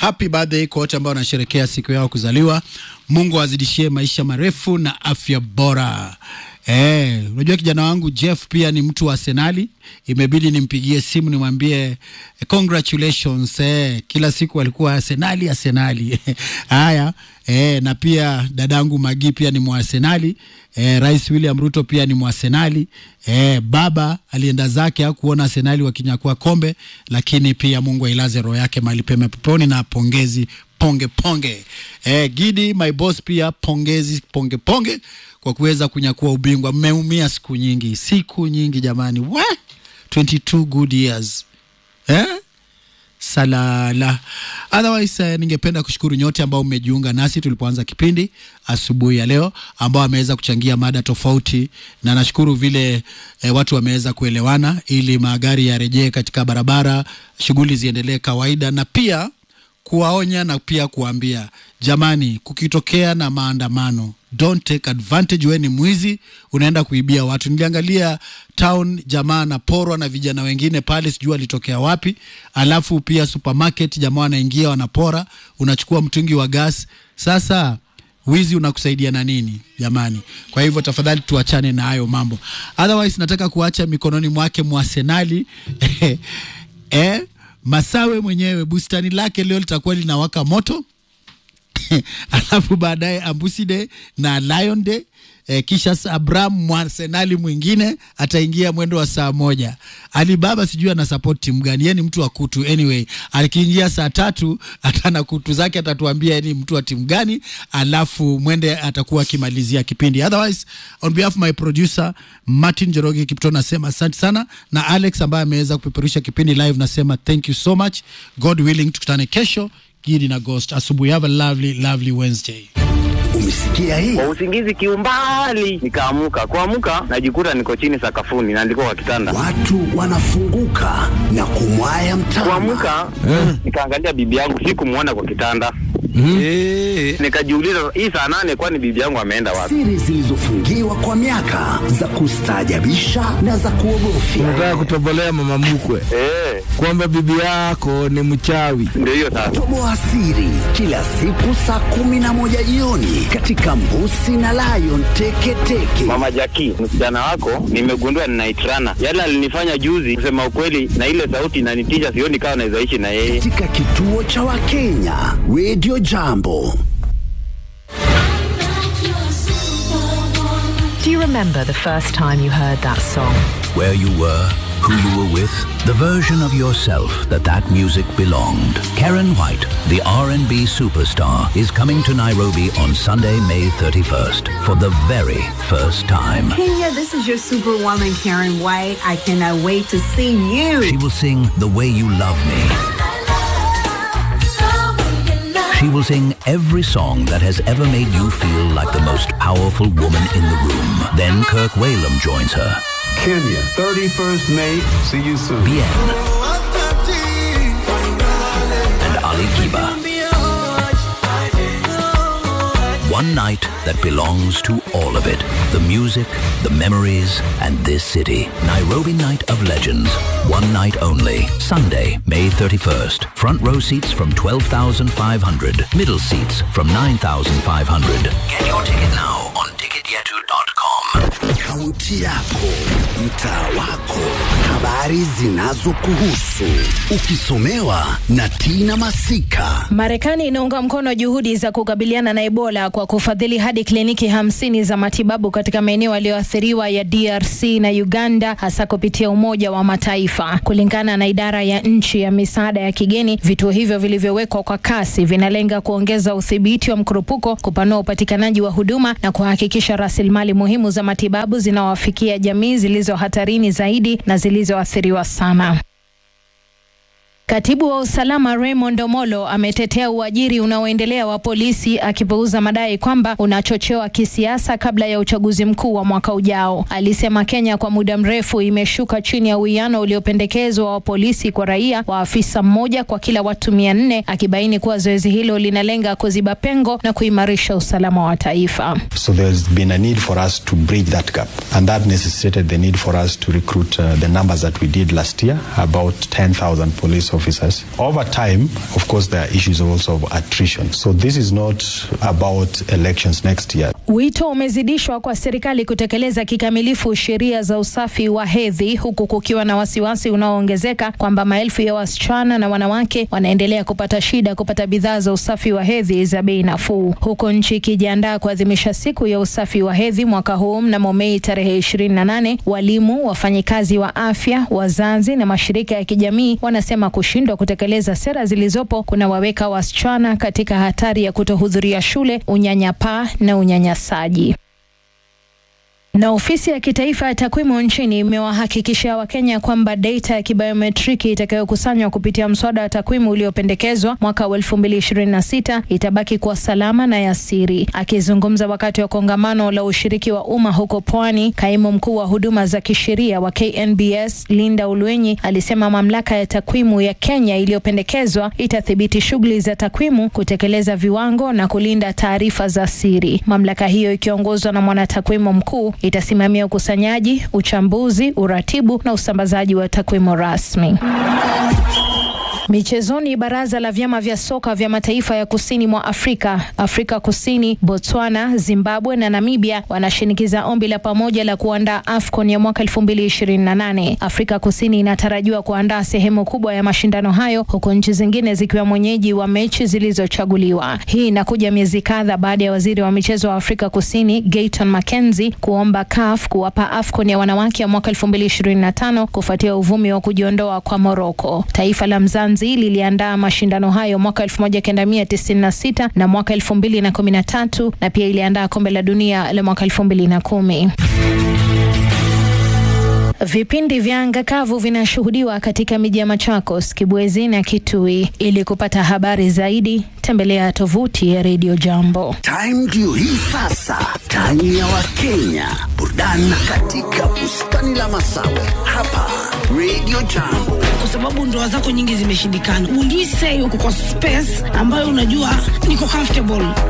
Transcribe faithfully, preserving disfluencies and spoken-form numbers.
happy birthday kwa wote ambao wanasherehekea siku yao kuzaliwa. Mungu azidishie maisha marefu na afya bora. Eh, unajua kijana wangu Jeff pia ni mtu wa Arsenal. Imebidi nimpigie simu nimwambie congratulations. Eh, kila siku alikuwa Arsenal Arsenal. Haya, eh, na pia dadangu Magi pia ni mwa Arsenal. Eh, Rais William Ruto pia ni mwa Arsenal. Eh, baba alienda zake hakuona Arsenal wakinyakua kombe, lakini pia Mungu ailaze roho yake mahali pema peponi na pongezi ponge ponge. Eh, Gidi my boss pia pongezi ponge ponge kwa kuweza kunyakua ubingwa. Mmeumia siku nyingi, siku nyingi jamani. What? twenty-two good years. Eh? Salala. Otherwise, uh, ningependa kushukuru nyote ambao mmejiunga nasi tulipoanza kipindi asubuhi ya leo, ambao wameweza kuchangia mada tofauti, na nashukuru vile eh, watu wameweza kuelewana ili magari yarejee katika barabara, shughuli ziendelee kawaida, na pia kuwaonya na pia kuambia jamani, kukitokea na maandamano, don't take advantage. Wewe ni mwizi, unaenda kuibia watu. Niliangalia town jamaa na porwa na vijana wengine pale, sijui alitokea wapi. Alafu pia supermarket jamaa wanaingia wanapora, unachukua mtungi wa gas. Sasa wizi unakusaidia na nini jamani? Kwa hivyo tafadhali tuachane na hayo mambo. Otherwise nataka kuacha mikononi mwake mwa Arsenal. eh Masawe mwenyewe bustani lake leo litakuwa linawaka moto. Alafu baadaye Ambuside na Lion Day. E, kisha Abraham Mwarsenali mwingine ataingia mwendo wa saa moja. Alibaba sijui ana support timu gani, yeye ni mtu wa kutu. Anyway, alikiingia saa tatu atana kutu zake, atatuambia yeye ni mtu wa timu gani, alafu mwende atakuwa kimalizia kipindi. Otherwise, on behalf of my producer Martin Joroge Kipto nasema asante sana, na Alex ambaye ameweza kupeperusha kipindi live nasema thank you so much. God willing tukutane kesho Gidi na Ghost asubuhi. Have a lovely lovely Wednesday. Umesikia hii? Kwa usingizi kiumbali nikaamuka. Kuamuka najikuta niko chini sakafuni na ndiko kwa kitanda. Watu wanafunguka na kumwaya mtama. Kuamuka mm. nikaangalia bibi yangu, sikumuona kwa kitanda. Mm. Eh, nikajiuliza hii saa nane kwani bibi yangu ameenda wapi? Siri zilizofungiwa kwa miaka za kustaajabisha na za kuogofya. Unataka kutobolea mama mkwe eh kwamba bibi yako ni mchawi? Ndio hiyo sasa. Toboa siri kila siku saa kumi na moja jioni katika Mbusi na Lion Teke Teke. Mama Jackie, msichana wako nimegundua ni night runner. Yale alinifanya juzi, kusema ukweli, na ile sauti inanitisha, sioni kama naweza ishi na yeye. Katika kituo cha Wakenya Radio Jambo. Do you remember the first time you heard that song? Where you were, who you were with, the version of yourself that that music belonged. Karen White, the R and B superstar, is coming to Nairobi on Sunday, May thirty-first for the very first time. Kenya, this is your superwoman, Karen White. I cannot wait to see you. She will sing The Way You Love Me. She will sing every song that has ever made you feel like the most powerful woman in the room. Then Kirk Whalum joins her. Kenya, thirty-first May. See you soon. Bien. And Ali Kiba. One night that belongs to all of it. The music, the memories, and this city. Nairobi Night of Legends. One night only. Sunday, May thirty-first. Front row seats from twelve thousand five hundred. Middle seats from nine thousand five hundred. Get your ticket now on ticket yetu dot com. Kaunti yako, mtaa wako, habari zinazokuhusu, ukisomewa na Tina Masika. Marekani inaunga mkono juhudi za kukabiliana na Ebola kwa kufadhili hadi kliniki hamsini za matibabu katika maeneo yaliyoathiriwa ya D R C na Uganda, hasa kupitia Umoja wa Mataifa. Kulingana na idara ya nchi ya misaada ya kigeni, vituo hivyo vilivyowekwa kwa kasi vinalenga kuongeza udhibiti wa mkurupuko, kupanua upatikanaji wa huduma na kuhakikisha rasilimali muhimu za matibabu zinawafikia jamii zilizo hatarini zaidi na zilizoathiriwa sana. Katibu wa usalama Raymond Omolo ametetea uajiri unaoendelea wa polisi, akipuuza madai kwamba unachochewa kisiasa kabla ya uchaguzi mkuu wa mwaka ujao. Alisema Kenya kwa muda mrefu imeshuka chini ya uwiano uliopendekezwa wa polisi kwa raia wa afisa mmoja kwa kila watu mia nne, akibaini kuwa zoezi hilo linalenga kuziba pengo na kuimarisha usalama wa taifa. So there's been a need for us to bridge that gap, and that necessitated the need for us to recruit uh, the numbers that we did last year, about ten thousand police police officers. Over time, of course, there are issues also of attrition. So this is not about elections next year. Wito umezidishwa kwa serikali kutekeleza kikamilifu sheria za usafi wa hedhi, huku kukiwa na wasiwasi unaoongezeka kwamba maelfu ya wasichana na wanawake wanaendelea kupata shida kupata bidhaa za usafi wa hedhi za bei nafuu. Huko nchi ikijiandaa kuadhimisha siku ya usafi wa hedhi mwaka huu mnamo Mei tarehe ishirini na nane, walimu, wafanyikazi wa afya, wazazi na mashirika ya kijamii wanasema kushindwa kutekeleza sera zilizopo kuna waweka wasichana katika hatari ya kutohudhuria shule, unyanyapaa na unyanyasaji. Na ofisi ya kitaifa ya takwimu nchini imewahakikishia Wakenya kwamba data ya kibiometriki itakayokusanywa kupitia mswada wa takwimu uliopendekezwa mwaka wa elfu mbili ishirini na sita itabaki kwa salama na ya siri. Akizungumza wakati wa kongamano la ushiriki wa umma huko Pwani, kaimu mkuu wa huduma za kisheria wa K N B S Linda Ulwenyi alisema mamlaka ya takwimu ya Kenya iliyopendekezwa itathibiti shughuli za takwimu, kutekeleza viwango na kulinda taarifa za siri. Mamlaka hiyo ikiongozwa na mwanatakwimu mkuu itasimamia ukusanyaji, uchambuzi, uratibu na usambazaji wa takwimu rasmi. Michezoni, baraza la vyama vya soka vya mataifa ya kusini mwa Afrika, Afrika Kusini, Botswana, Zimbabwe na Namibia wanashinikiza ombi la pamoja la kuandaa AFCON ya mwaka elfu mbili ishirini na nane. Afrika Kusini inatarajiwa kuandaa sehemu kubwa ya mashindano hayo, huko nchi zingine zikiwa mwenyeji wa mechi zilizochaguliwa. Hii inakuja miezi kadhaa baada ya waziri wa michezo wa Afrika Kusini Gayton Mackenzie kuomba C A F kuwapa AFCON ya wanawake ya mwaka elfu mbili ishirini na tano kufuatia uvumi wa kujiondoa kwa Morocco. Taifa la Mzanzi liliandaa mashindano hayo mwaka elfu moja kenda mia tisini na sita na mwaka elfu mbili na kumi na tatu na pia iliandaa kombe la dunia la mwaka elfu mbili na kumi. Vipindi vya anga kavu vinashuhudiwa katika miji ya Machakos, Kibwezi na Kitui. Ili kupata habari zaidi, tembelea tovuti ya Radio Jambo. Time ndio hii sasa. Time ya Wakenya. Burudani katika bustani la Masawe. Hapa Radio Jambo. Kwa sababu ndoa zako nyingi zimeshindikana, ulise uko kwa space ambayo unajua niko comfortable.